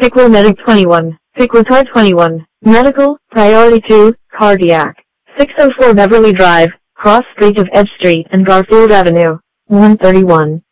Piqua Medic 21, Piquatar 21, Medical, Priority 2, Cardiac. 604 Beverly Drive, Cross Street of Edge Street and Garfield Avenue, 131.